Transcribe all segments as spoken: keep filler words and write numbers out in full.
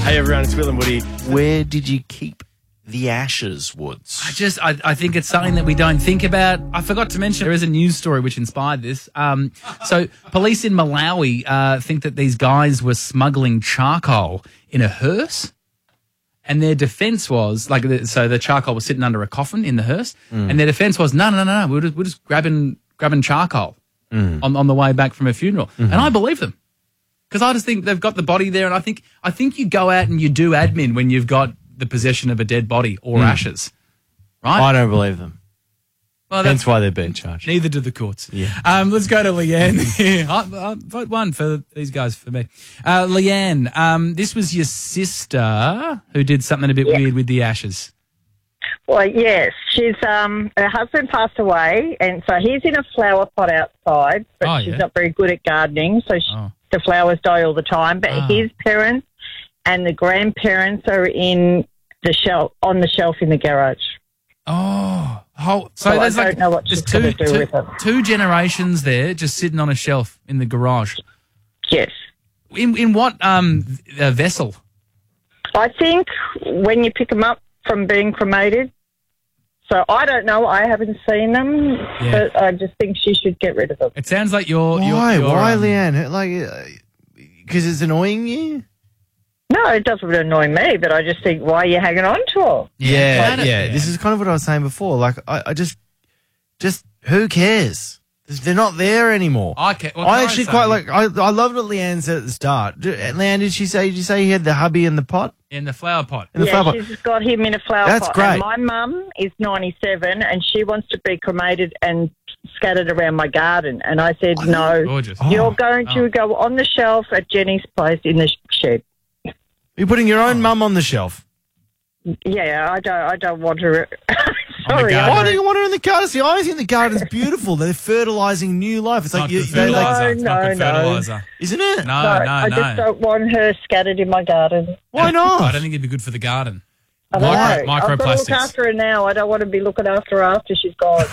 Hey everyone, it's Will and Woody. Where did you keep the ashes, Woods? I just, I, I think it's something that we don't think about. I forgot to mention there is a news story which inspired this. Um, so police in Malawi uh, think that these guys were smuggling charcoal in a hearse, and their defence was like, so the charcoal was sitting under a coffin in the hearse, mm. and their defence was no, no, no, no, we're just, we're just grabbing grabbing charcoal mm. on on the way back from a funeral, mm-hmm. and I believe them. Because I just think they've got the body there, and I think I think you go out and you do admin when you've got the possession of a dead body or mm. ashes, right? I don't believe them. Well, that's why they're being charged. Neither do the courts. Yeah. Um, let's go to Leanne. I, I, vote one for these guys for me. Uh, Leanne, um, this was your sister who did something a bit yeah. weird with the ashes. Well, yes, she's um her husband passed away, and so he's in a flower pot outside, but oh, she's yeah. not very good at gardening, so she, oh. the flowers die all the time. But oh. his parents and the grandparents are in the shelf on the shelf in the garage. Oh, oh so, so there's I don't like know what just she's two, going to do two, with them. two generations there, just sitting on a shelf in the garage. Yes. In in what um uh, vessel? I think when you pick them up from being cremated. So I don't know. I haven't seen them, Yeah. but I just think she should get rid of them. It sounds like you're Why? You're, you're, Why, um, Leanne? Like, because it's annoying you? No, it doesn't annoy me, but I just think, why are you hanging on to them? Yeah, Like, yeah. This is kind of what I was saying before. Like, I, I just, just who cares? They're not there anymore. I, can, I actually quite like. I I loved what Leanne said at the start. Did, Leanne, did she say? Did you say he had the hubby in the pot? in the flower pot. In the yeah, flower pot. she's got him in a flower That's pot. great. And my mum is ninety-seven, and she wants to be cremated and scattered around my garden. And I said, Oh, no, gorgeous. you're Oh. going to Oh. go on the shelf at Jenny's place in the shed. You're putting your own mum on the shelf. Yeah, I don't. I don't want her. On the Sorry, garden. I Why don't- do you want her in the garden? See, I think the garden's beautiful. They're fertilising new life. It's Not like you, good they, like, fertilizer. It's not No, good no, no. fertilizer. isn't it? No, No, no, I no. just don't want her scattered in my garden. Why not? I don't think it'd be good for the garden. I don't Micro- know. I've got to look microplastics. after her now. I don't want to be looking after her after she's gone.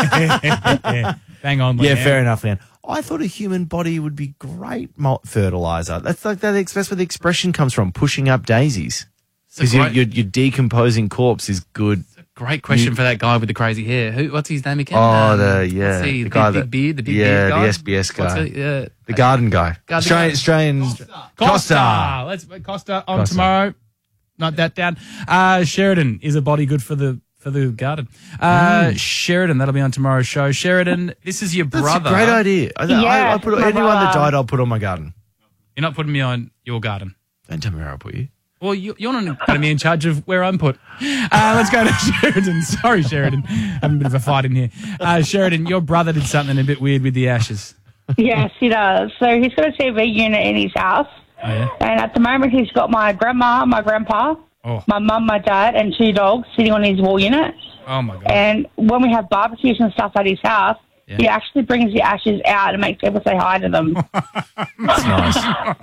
Bang on, Yeah, Leanne. fair enough, Leanne. I thought a human body would be great malt fertilizer. That's like that. That's where the expression comes from. Pushing up daisies, It's a because your, great- your your decomposing corpse is good. Great question for that guy with the crazy hair. Who? What's his name again? Oh, Um, the yeah, what's he? the The guy big, that big beard, the big yeah, beard guy. the S B S What's guy, he? Uh, the garden guy, Garden Australian, guy. Australian Costa. Costa. Let's Costa on Costa. tomorrow. Not that down. Uh, Sheridan is a body good for the for the garden. Uh, Mm. Sheridan, that'll be on tomorrow's show. Sheridan, this is your That's brother. a great idea. I, I, Yeah, I put my anyone that brother. died, I'll put on my garden. You're not putting me on your garden. Don't tell me where I'll put you. Well, you, you're not going to be in charge of where I'm put. Uh, let's go to Sheridan. Sorry, Sheridan. Having a bit of a fight in here. Uh, Sheridan, your brother did something a bit weird with the ashes. Yes, he does. So he's got a T V unit in his house. Oh, yeah? And at the moment, he's got my grandma, my grandpa, Oh, my mum, my dad, and two dogs sitting on his wall unit. oh my God. And when we have barbecues and stuff at his house, Yeah. he actually brings the ashes out and makes people say hi to them. That's nice.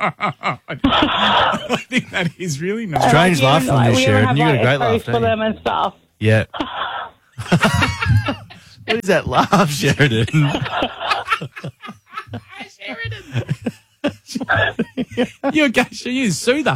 I think that is really nice. Strange Like, laugh even, from like, you, we Sheridan. have, You got a like, great laugh, toast for don't you? them and stuff. Yeah. What is that laugh, Sheridan? You're a you soother.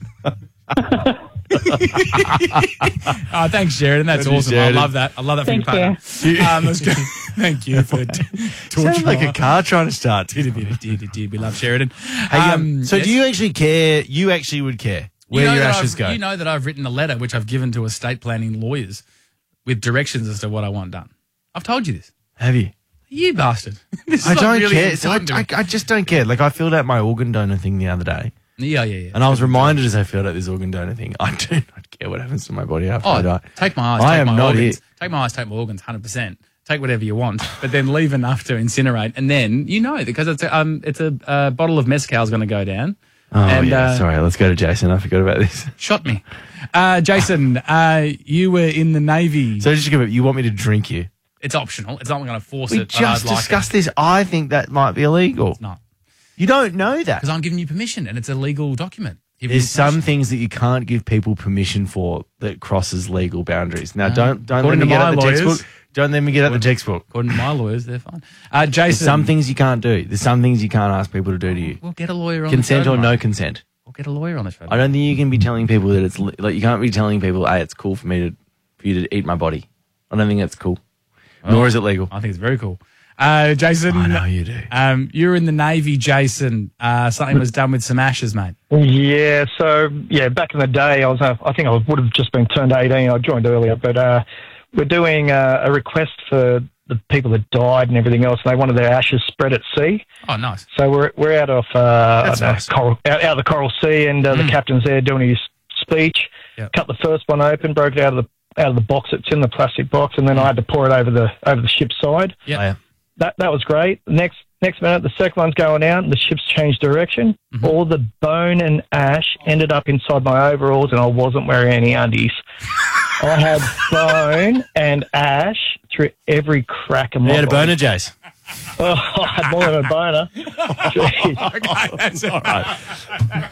Oh, thanks, Sheridan. That's Thank you, awesome. Sheridan. I love that. I love that from your Thank partner. Um, let's go. Thank you for t- Sounds like a car trying to start. Did it, did it, did it, did. We love Sheridan. Hey, um, so yes. do you actually care? You actually would care where You know your that ashes I've- go? You know that I've written a letter which I've given to estate planning lawyers with directions as to what I want done. I've told you this. Have you? You bastard. This is I not don't really care. So I, important to I, me. I just don't care. Like I filled out my organ donor thing the other day, Yeah, yeah, yeah. and I was reminded as I filled out this organ donor thing, I do not care what happens to my body after I Oh, die. take my eyes, I take am my not organs. here. Take my eyes, take my organs, one hundred percent. Take whatever you want, but then leave enough to incinerate. And then, you know, because it's a, um, it's a uh, bottle of mezcal is going to go down. Oh and, yeah, uh, sorry. Let's go to Jason. I forgot about this. Shot me. Uh, Jason, uh, you were in the Navy. So just give it. You want me to drink you? It's optional. It's not going to force We it. but just I'd like discussed it. this. I think that might be illegal. It's not. You don't know that. Because I'm giving you permission and it's a legal document. Give There's you some permission. things that you can't give people permission for that crosses legal boundaries. Now, don't don't let According me to get my out the lawyers- textbook. Don't let me get out the textbook. According to my lawyers, they're fine. Uh, There's Jason. some things you can't do. There's some things you can't ask people to do to you. We'll get a lawyer on Consent the show or no tomorrow. consent. We'll Get a lawyer on the show. I don't think you can be telling people that it's li- like you can't be telling people, hey, it's cool for me to for you to eat my body. I don't think that's cool. Oh, Nor is it legal. I think it's very cool. Uh, Jason, I know you do. Um, you're in the Navy, Jason. Uh, something was done with some ashes, mate. Yeah, so, yeah, back in the day, I was, uh, I think I would have just been turned eighteen. I joined earlier, but uh, we're doing uh, a request for the people that died and everything else, and they wanted their ashes spread at sea. Oh, nice. So we're we're out of uh, That's I don't know, nice. coral, out, out of the Coral Sea, and uh, Mm. the captain's there doing his speech. Yep. Cut the first one open, broke it out of the out of the box. It's in the plastic box, and then I had to pour it over the over the ship's side. Yep. Oh, yeah. That that was great. Next next minute, the second one's going out, and the ship's changed direction. Mm-hmm. All the bone and ash ended up inside my overalls, and I wasn't wearing any undies. I had bone and ash through every crack of my You had a body. boner, Jace. Oh, I had more than a boner. Jeez. Okay, that's all right.